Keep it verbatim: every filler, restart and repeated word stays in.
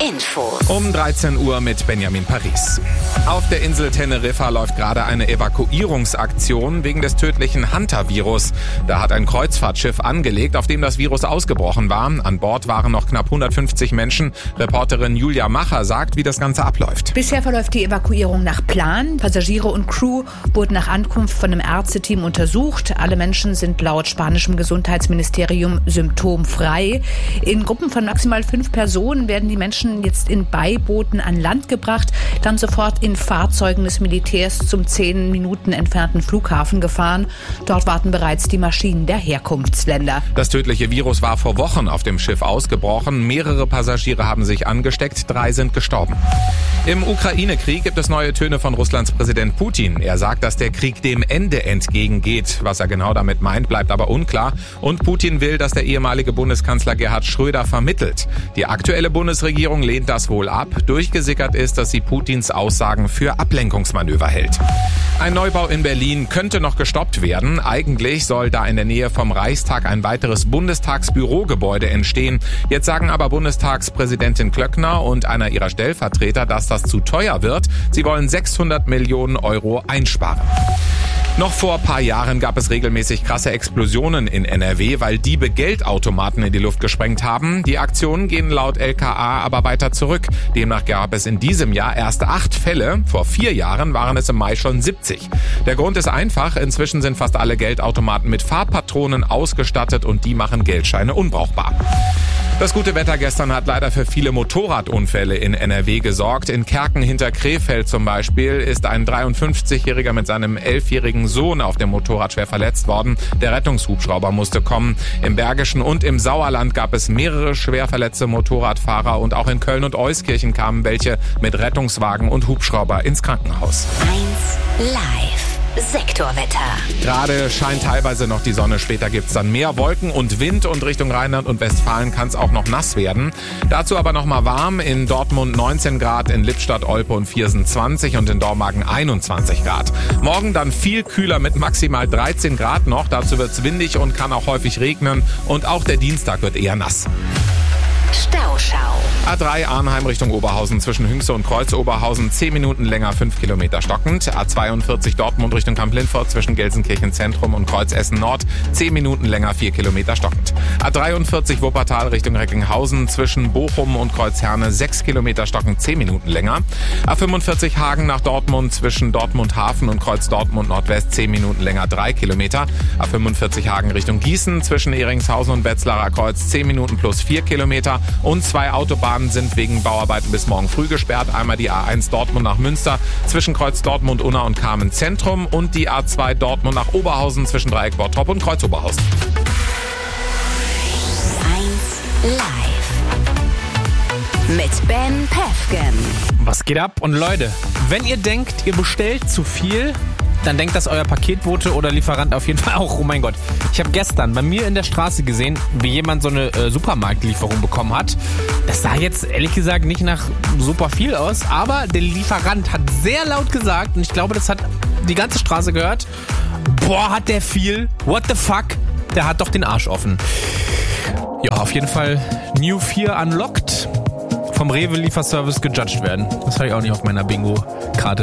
Info. Um dreizehn Uhr mit Benjamin Paris. Auf der Insel Teneriffa läuft gerade eine Evakuierungsaktion wegen des tödlichen Hantavirus. Da hat ein Kreuzfahrtschiff angelegt, auf dem das Virus ausgebrochen war. An Bord waren noch knapp hundertfünfzig Menschen. Reporterin Julia Macher sagt, wie das Ganze abläuft. Bisher verläuft die Evakuierung nach Plan. Passagiere und Crew wurden nach Ankunft von einem Ärzteteam untersucht. Alle Menschen sind laut spanischem Gesundheitsministerium symptomfrei. In Gruppen von maximal fünf Personen werden die Menschen jetzt in Beibooten an Land gebracht, dann sofort in Fahrzeugen des Militärs zum zehn Minuten entfernten Flughafen gefahren. Dort warten bereits die Maschinen der Herkunftsländer. Das tödliche Virus war vor Wochen auf dem Schiff ausgebrochen. Mehrere Passagiere haben sich angesteckt, drei sind gestorben. Im Ukraine-Krieg gibt es neue Töne von Russlands Präsident Putin. Er sagt, dass der Krieg dem Ende entgegengeht. Was er genau damit meint, bleibt aber unklar. Und Putin will, dass der ehemalige Bundeskanzler Gerhard Schröder vermittelt. Die aktuelle Bundesregierung lehnt das wohl ab. Durchgesickert ist, dass sie Putins Aussagen für Ablenkungsmanöver hält. Ein Neubau in Berlin könnte noch gestoppt werden. Eigentlich soll da in der Nähe vom Reichstag ein weiteres Bundestagsbürogebäude entstehen. Jetzt sagen aber Bundestagspräsidentin Klöckner und einer ihrer Stellvertreter, dass das zu teuer wird. Sie wollen sechshundert Millionen Euro einsparen. Noch vor ein paar Jahren gab es regelmäßig krasse Explosionen in N R W, weil Diebe Geldautomaten in die Luft gesprengt haben. Die Aktionen gehen laut L K A aber weiter zurück. Demnach gab es in diesem Jahr erst acht Fälle. Vor vier Jahren waren es im Mai schon siebzig. Der Grund ist einfach. Inzwischen sind fast alle Geldautomaten mit Farbpatronen ausgestattet und die machen Geldscheine unbrauchbar. Das gute Wetter gestern hat leider für viele Motorradunfälle in N R W gesorgt. In Kerken hinter Krefeld zum Beispiel ist ein dreiundfünfzigjähriger mit seinem elfjährigen Sohn auf dem Motorrad schwer verletzt worden. Der Rettungshubschrauber musste kommen. Im Bergischen und im Sauerland gab es mehrere schwer verletzte Motorradfahrer und auch in Köln und Euskirchen kamen welche mit Rettungswagen und Hubschrauber ins Krankenhaus. eins live. Sektorwetter. Gerade scheint teilweise noch die Sonne, später gibt's dann mehr Wolken und Wind und Richtung Rheinland und Westfalen kann es auch noch nass werden. Dazu aber noch mal warm, in Dortmund neunzehn Grad, in Lippstadt, Olpe und Viersen zwanzig und in Dormagen einundzwanzig Grad. Morgen dann viel kühler mit maximal dreizehn Grad noch, dazu wird's windig und kann auch häufig regnen und auch der Dienstag wird eher nass. Stauschau. A drei Arnheim Richtung Oberhausen zwischen Hünxe und Kreuz-Oberhausen zehn Minuten länger, fünf Kilometer stockend. A zweiundvierzig Dortmund Richtung Kamp-Lindfort zwischen Gelsenkirchen Zentrum und Kreuz-Essen Nord zehn Minuten länger, vier Kilometer stockend. A dreiundvierzig Wuppertal Richtung Recklinghausen zwischen Bochum und Kreuzherne sechs Kilometer stockend, zehn Minuten länger. A fünfundvierzig Hagen nach Dortmund zwischen Dortmund Hafen und Kreuz Dortmund Nordwest zehn Minuten länger, drei Kilometer. A fünfundvierzig Hagen Richtung Gießen zwischen Eringshausen und Wetzlarer Kreuz zehn Minuten plus vier Kilometer. Und zwei Autobahnen sind wegen Bauarbeiten bis morgen früh gesperrt. Einmal die A eins Dortmund nach Münster zwischen Kreuz Dortmund, Unna und Kamen Zentrum und die A zwei Dortmund nach Oberhausen zwischen Dreieck Bottrop und Kreuz Oberhausen. eins live. Mit Ben Pefken. Was geht ab? Und Leute, wenn ihr denkt, ihr bestellt zu viel, dann denkt das euer Paketbote oder Lieferant auf jeden Fall auch. Oh mein Gott. Ich habe gestern bei mir in der Straße gesehen, wie jemand so eine äh, Supermarktlieferung bekommen hat. Das sah jetzt ehrlich gesagt nicht nach super viel aus, aber der Lieferant hat sehr laut gesagt, und ich glaube, das hat die ganze Straße gehört: Boah, hat der viel. What the fuck? Der hat doch den Arsch offen. Ja, auf jeden Fall New vier unlocked. Vom Rewe Lieferservice gejudged werden. Das hatte ich auch nicht auf meiner Bingo-Karte.